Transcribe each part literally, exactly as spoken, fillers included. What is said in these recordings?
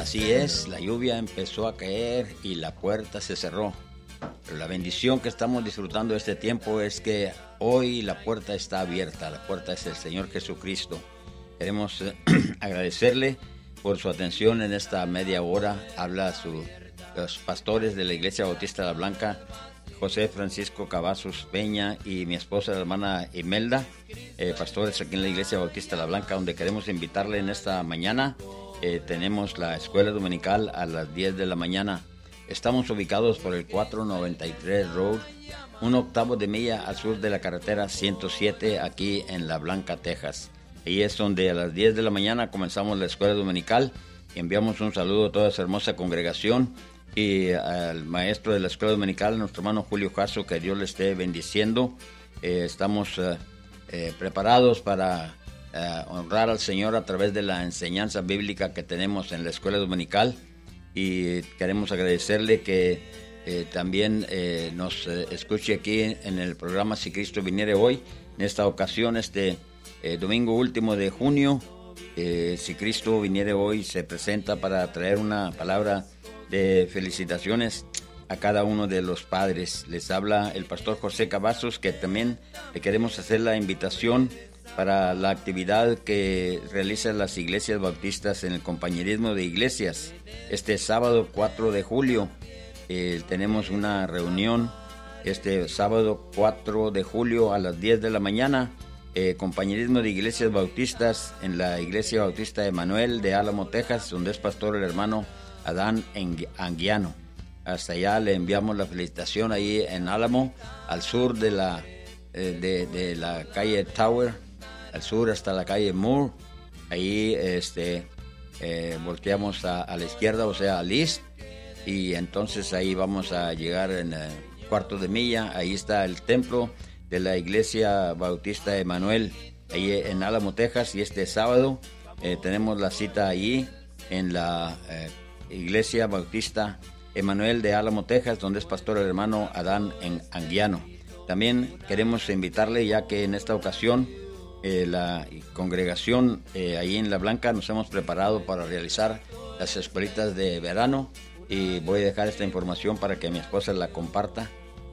así es, la lluvia empezó a caer y la puerta se cerró. Pero la bendición que estamos disfrutando de este tiempo es que hoy la puerta está abierta, la puerta es el Señor Jesucristo. Queremos eh, agradecerle por su atención en esta media hora. Habla su, los pastores de la Iglesia Bautista La Blanca, José Francisco Cavazos Peña y mi esposa, la hermana Imelda, eh, pastores aquí en la Iglesia Bautista La Blanca, donde queremos invitarle en esta mañana. Eh, tenemos la escuela dominical a las diez de la mañana. Estamos ubicados por el cuatrocientos noventa y tres Road, un octavo de milla al sur de la carretera ciento siete, aquí en La Blanca, Texas. Ahí es donde a las diez de la mañana comenzamos la escuela dominical. Enviamos un saludo a toda esa hermosa congregación y al maestro de la escuela dominical, nuestro hermano Julio Jasso, que Dios le esté bendiciendo. Eh, estamos eh, eh, preparados para eh, honrar al Señor a través de la enseñanza bíblica que tenemos en la escuela dominical. Y queremos agradecerle que eh, también eh, nos eh, escuche aquí en el programa Si Cristo Viniere Hoy. En esta ocasión, este eh, domingo último de junio, eh, Si Cristo Viniere Hoy se presenta para traer una palabra de felicitaciones a cada uno de los padres. Les habla el pastor José Cavazos, que también le queremos hacer la invitación para la actividad que realizan las iglesias bautistas en el compañerismo de iglesias. Este sábado cuatro de julio eh, tenemos una reunión, este sábado cuatro de julio a las diez de la mañana, eh, compañerismo de iglesias bautistas en la iglesia bautista Emanuel de Álamo, Texas, donde es pastor el hermano Adán Anguiano. Hasta allá le enviamos la felicitación ahí en Álamo, al sur de la, eh, de, de la calle Tower, al sur hasta la calle Moore. Ahí este, eh, volteamos a, a la izquierda, o sea, al east, y entonces ahí vamos a llegar en el cuarto de milla. Ahí está el templo de la iglesia bautista Emanuel, ahí en Álamo, Texas, y este sábado eh, tenemos la cita ahí en la eh, iglesia bautista Emanuel de Álamo, Texas, donde es pastor el hermano Adán Anguiano. También queremos invitarle, ya que en esta ocasión Eh, la congregación eh, ahí en La Blanca nos hemos preparado para realizar las escuelitas de verano, y voy a dejar esta información para que mi esposa la comparta.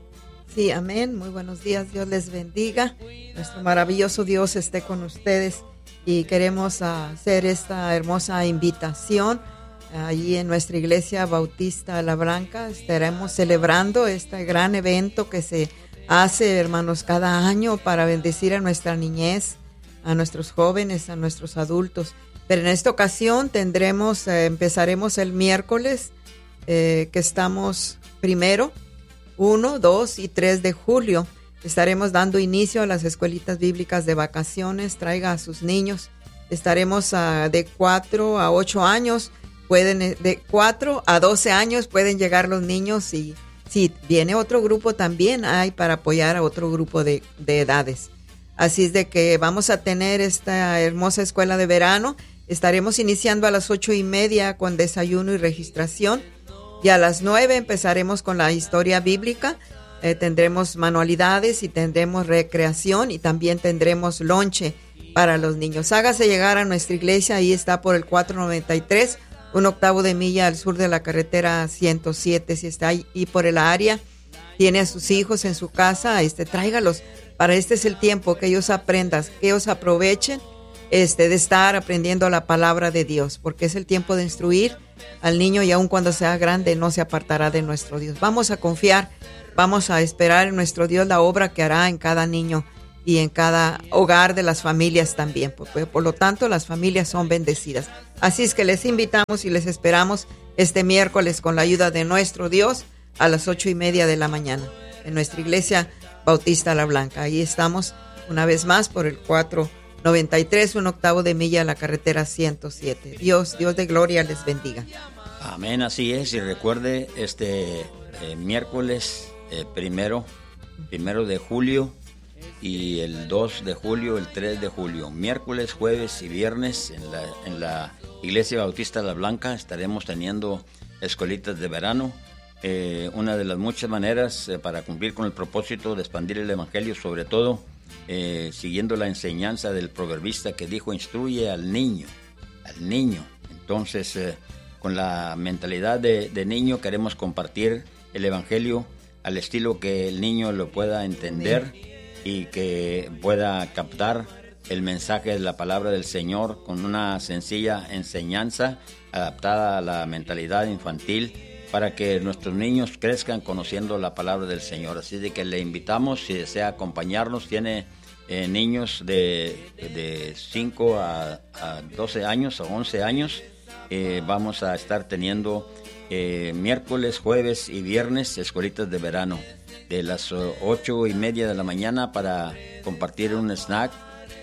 Sí, amén. Muy buenos días, Dios les bendiga. Nuestro maravilloso Dios esté con ustedes, y queremos hacer esta hermosa invitación. Allí en nuestra iglesia bautista La Blanca estaremos celebrando este gran evento que se hace, hermanos, cada año para bendecir a nuestra niñez, a nuestros jóvenes, a nuestros adultos. Pero en esta ocasión tendremos, eh, empezaremos el miércoles, eh, que estamos primero, uno, dos y tres de julio. Estaremos dando inicio a las escuelitas bíblicas de vacaciones. Traiga a sus niños. Estaremos uh, de cuatro a ocho años. Pueden, de cuatro a doce años pueden llegar los niños, y si viene otro grupo también hay para apoyar a otro grupo de, de edades. Así es de que vamos a tener esta hermosa escuela de verano. Estaremos iniciando a las ocho y media con desayuno y registración. Y a las nueve empezaremos con la historia bíblica. Eh, tendremos manualidades y tendremos recreación, y también tendremos lonche para los niños. Hágase llegar a nuestra iglesia. Ahí está por el cuatrocientos noventa y tres. Un octavo de milla al sur de la carretera ciento siete. Si está ahí y por el área, tiene a sus hijos en su casa, este, tráigalos. Para este es el tiempo que ellos aprendan, que ellos aprovechen este, de estar aprendiendo la palabra de Dios, porque es el tiempo de instruir al niño, y aun cuando sea grande no se apartará de nuestro Dios. Vamos a confiar, vamos a esperar en nuestro Dios la obra que hará en cada niño y en cada hogar de las familias también. Por, por lo tanto, las familias son bendecidas. Así es que les invitamos y les esperamos este miércoles con la ayuda de nuestro Dios a las ocho y media de la mañana en nuestra iglesia Bautista La Blanca. Ahí estamos una vez más por el cuatrocientos noventa y tres, un octavo de milla a la carretera ciento siete. Dios, Dios de gloria les bendiga. Amén, así es. Y recuerde, este eh, miércoles eh, primero, primero de julio, y el dos de julio, el tres de julio, miércoles, jueves y viernes en la, en la Iglesia Bautista La Blanca estaremos teniendo escuelitas de verano. Eh, una de las muchas maneras eh, para cumplir con el propósito de expandir el evangelio, sobre todo eh, siguiendo la enseñanza del proverbista que dijo: instruye al niño, al niño. Entonces eh, con la mentalidad de, de niño, queremos compartir el Evangelio al estilo que el niño lo pueda entender y que pueda captar el mensaje de la palabra del Señor con una sencilla enseñanza adaptada a la mentalidad infantil, para que nuestros niños crezcan conociendo la palabra del Señor. Así de que le invitamos, si desea acompañarnos, tiene eh, niños de, de cinco a, a doce años, a once años. Eh, vamos a estar teniendo eh, miércoles, jueves y viernes escuelitas de verano, de las ocho y media de la mañana para compartir un snack,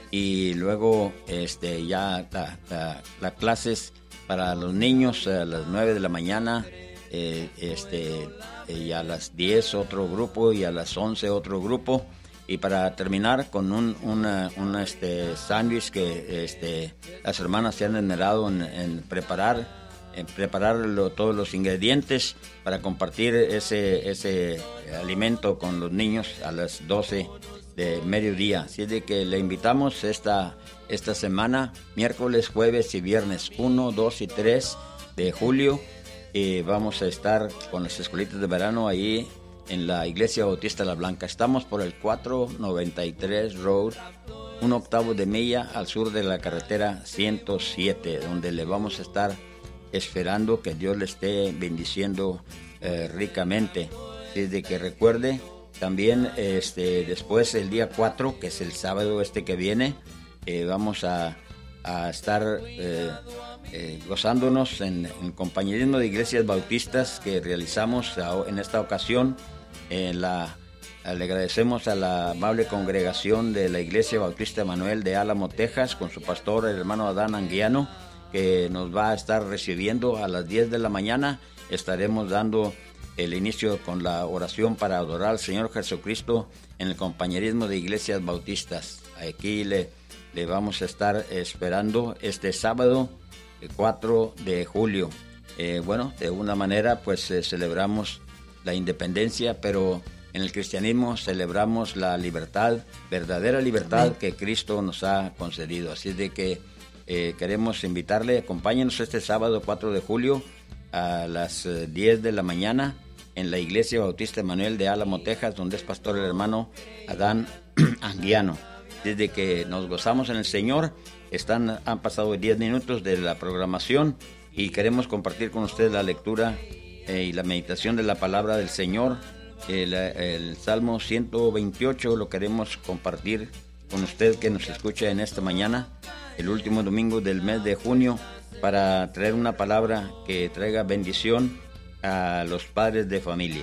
y luego este, ya la, la, la clases para los niños a las nueve de la mañana. Eh, este, y a las diez otro grupo y a las once otro grupo, y para terminar con un una, una, este, sándwich que este, las hermanas se han esmerado en, en preparar en preparar lo, todos los ingredientes para compartir ese, ese alimento con los niños a las doce de mediodía. Así de que le invitamos esta, esta semana, miércoles, jueves y viernes uno, dos y tres de julio. Y vamos a estar con las escuelitas de verano ahí en la Iglesia Bautista La Blanca. Estamos por el cuatrocientos noventa y tres Road, un octavo de milla al sur de la carretera ciento siete, donde le vamos a estar esperando que Dios le esté bendiciendo eh, ricamente. Desde que recuerde también este, después el día cuatro, que es el sábado este que viene, eh, vamos a, a estar eh, Eh, gozándonos en el compañerismo de iglesias bautistas que realizamos en esta ocasión. Eh, la, le agradecemos a la amable congregación de la Iglesia Bautista Emanuel de Álamo, Texas, con su pastor, el hermano Adán Anguiano, que nos va a estar recibiendo a las diez de la mañana. Estaremos dando el inicio con la oración para adorar al Señor Jesucristo en el compañerismo de iglesias bautistas. Aquí le, le vamos a estar esperando este sábado el cuatro de julio. Eh, bueno, de una manera pues eh, celebramos la independencia, pero en el cristianismo celebramos la libertad, verdadera libertad. Amén. Que Cristo nos ha concedido. Así de que eh, queremos invitarle, acompáñenos este sábado cuatro de julio a las eh, diez de la mañana en la Iglesia Bautista Emanuel de Álamo, Texas, donde es pastor el hermano Adán Anguiano. Desde que nos gozamos en el Señor. Están, han pasado diez minutos de la programación y queremos compartir con ustedes la lectura eh, y la meditación de la palabra del Señor. El, el Salmo ciento veintiocho lo queremos compartir con usted que nos escucha en esta mañana, el último domingo del mes de junio, para traer una palabra que traiga bendición a los padres de familia.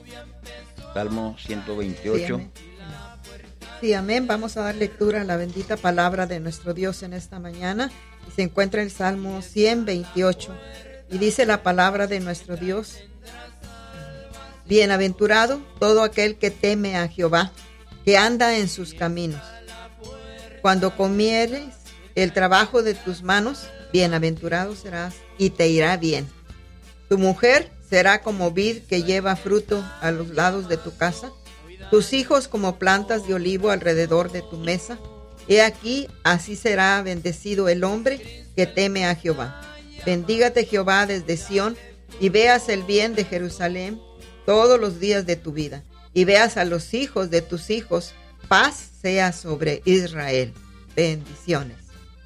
Salmo ciento veintiocho. Sí, Sí, amén. Vamos a dar lectura a la bendita palabra de nuestro Dios en esta mañana. Y se encuentra el Salmo ciento veintiocho. Y dice la palabra de nuestro Dios: Bienaventurado todo aquel que teme a Jehová, que anda en sus caminos. Cuando comieres el trabajo de tus manos, bienaventurado serás y te irá bien. Tu mujer será como vid que lleva fruto a los lados de tu casa, tus hijos como plantas de olivo alrededor de tu mesa. He aquí, así será bendecido el hombre que teme a Jehová. Bendígate Jehová desde Sión, y veas el bien de Jerusalén todos los días de tu vida, y veas a los hijos de tus hijos. Paz sea sobre Israel. Bendiciones.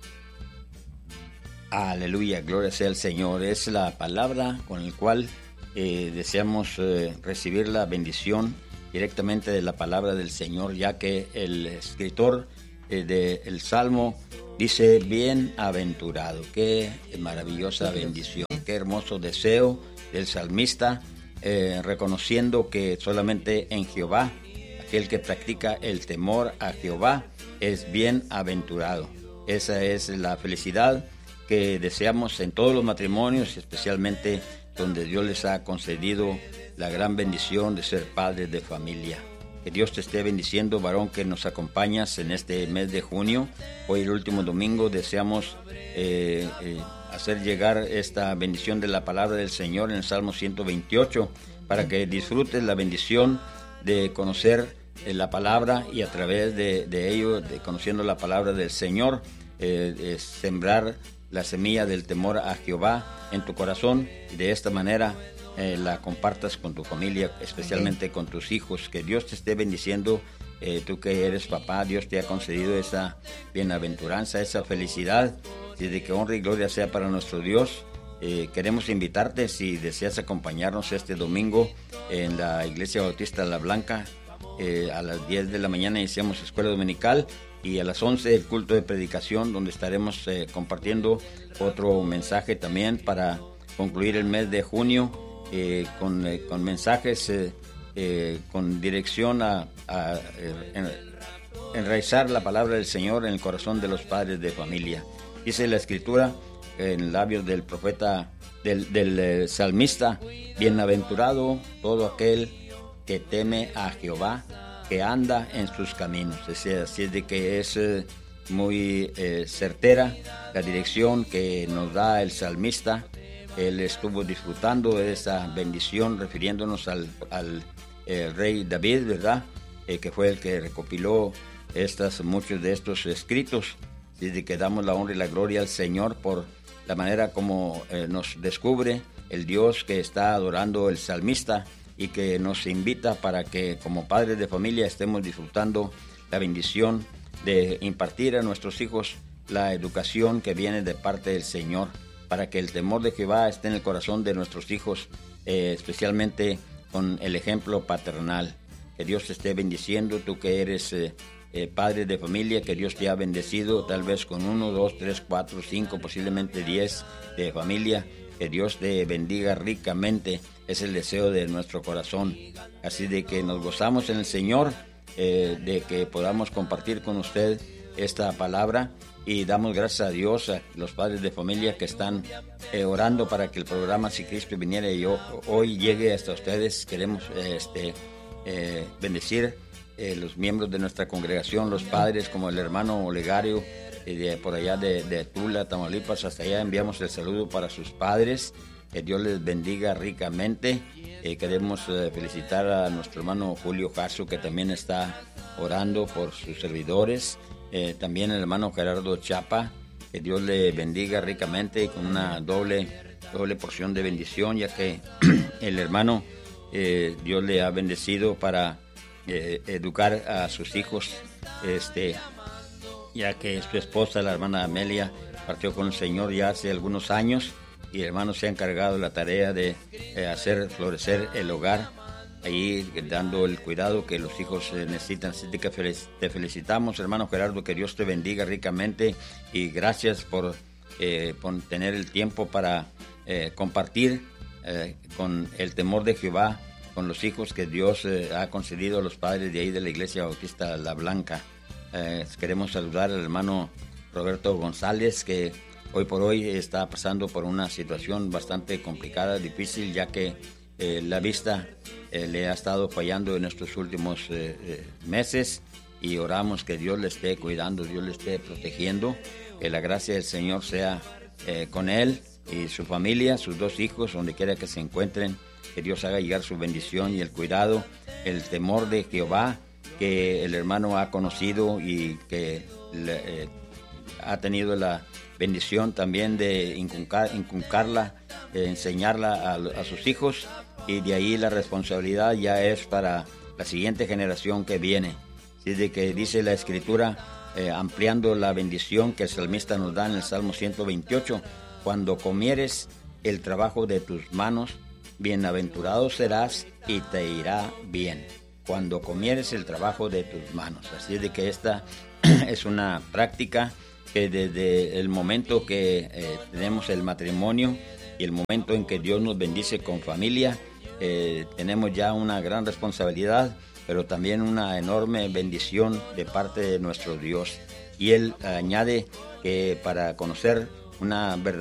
Aleluya, gloria sea al Señor. Es la palabra con la cual eh, deseamos eh, recibir la bendición directamente de la palabra del Señor, ya que el escritor eh, del Salmo dice: bienaventurado. Qué maravillosa bendición, qué hermoso deseo del salmista, eh, reconociendo que solamente en Jehová, aquel que practica el temor a Jehová, es bienaventurado. Esa es la felicidad que deseamos en todos los matrimonios, especialmente donde Dios les ha concedido la gran bendición de ser padres de familia. Que Dios te esté bendiciendo, varón que nos acompañas en este mes de junio. Hoy, el último domingo, deseamos eh, eh, hacer llegar esta bendición de la palabra del Señor en el Salmo ciento veintiocho, para que disfrutes la bendición de conocer eh, la palabra, y a través de, de ello, de conociendo la palabra del Señor, eh, eh, sembrar la semilla del temor a Jehová en tu corazón y de esta manera eh, la compartas con tu familia, especialmente okay. con tus hijos. Que Dios te esté bendiciendo. Eh, tú que eres papá, Dios te ha concedido esa bienaventuranza, esa felicidad, y de que honra y gloria sea para nuestro Dios. Eh, queremos invitarte, si deseas acompañarnos este domingo en la Iglesia Bautista La Blanca. Eh, a las diez de la mañana iniciamos escuela dominical y a las once el culto de predicación, donde estaremos eh, compartiendo otro mensaje también para concluir el mes de junio eh, con, eh, con mensajes eh, eh, con dirección a, a eh, en, enraizar la palabra del Señor en el corazón de los padres de familia. Dice la Escritura en labios del profeta, del, del eh, salmista: bienaventurado todo aquel que teme a Jehová, que anda en sus caminos. Así es de que es eh, muy eh, certera la dirección que nos da el salmista. Él estuvo disfrutando de esa bendición, refiriéndonos al, al eh, rey David, ¿verdad? Eh, que fue el que recopiló estas, muchos de estos escritos. Así es de que damos la honra y la gloria al Señor por la manera como eh, nos descubre el Dios que está adorando el salmista, y que nos invita para que como padres de familia estemos disfrutando la bendición de impartir a nuestros hijos la educación que viene de parte del Señor, para que el temor de Jehová esté en el corazón de nuestros hijos, eh, especialmente con el ejemplo paternal. Que Dios te esté bendiciendo, tú que eres eh, eh, padre de familia, que Dios te ha bendecido tal vez con uno, dos, tres, cuatro, cinco, posiblemente diez de familia. Que Dios te bendiga ricamente, es el deseo de nuestro corazón. Así de que nos gozamos en el Señor, eh, de que podamos compartir con usted esta palabra, y damos gracias a Dios, a los padres de familia que están eh, orando para que el programa Si Cristo Viniera y yo, hoy llegue hasta ustedes. Queremos eh, este, eh, bendecir eh, los miembros de nuestra congregación, los padres, como el hermano Olegario, y de por allá de, de Tula, Tamaulipas, hasta allá enviamos el saludo para sus padres. Que Dios les bendiga ricamente. Eh, queremos eh, felicitar a nuestro hermano Julio Jasso, que también está orando por sus servidores. Eh, también el hermano Gerardo Chapa, que Dios le bendiga ricamente con una doble, doble porción de bendición, ya que el hermano eh, Dios le ha bendecido para eh, educar a sus hijos, este ya que su esposa, la hermana Amelia, partió con el Señor ya hace algunos años, y el hermano se ha encargado de la tarea de eh, hacer florecer el hogar, ahí dando el cuidado que los hijos eh, necesitan. Así que te felicitamos, hermano Gerardo, que Dios te bendiga ricamente, y gracias por, eh, por tener el tiempo para eh, compartir eh, con el temor de Jehová con los hijos que Dios eh, ha concedido a los padres de ahí de la Iglesia Bautista La Blanca. Eh, queremos saludar al hermano Roberto González, que hoy por hoy está pasando por una situación bastante complicada, difícil, ya que eh, la vista eh, le ha estado fallando en estos últimos eh, eh, meses, y oramos que Dios le esté cuidando, Dios le esté protegiendo, que la gracia del Señor sea eh, con él y su familia, sus dos hijos, donde quiera que se encuentren, que Dios haga llegar su bendición y el cuidado, el temor de Jehová que el hermano ha conocido, y que le, eh, ha tenido la bendición también de inculcar, inculcarla, de enseñarla a, a sus hijos, y de ahí la responsabilidad ya es para la siguiente generación que viene. Así de que dice la Escritura, eh, ampliando la bendición que el salmista nos da en el Salmo ciento veintiocho: cuando comieres el trabajo de tus manos, bienaventurado serás y te irá bien. Cuando comieres el trabajo de tus manos. Así de que esta es una práctica que desde el momento que eh, tenemos el matrimonio y el momento en que Dios nos bendice con familia, eh, tenemos ya una gran responsabilidad, pero también una enorme bendición de parte de nuestro Dios. Y Él añade que para conocer una verdadera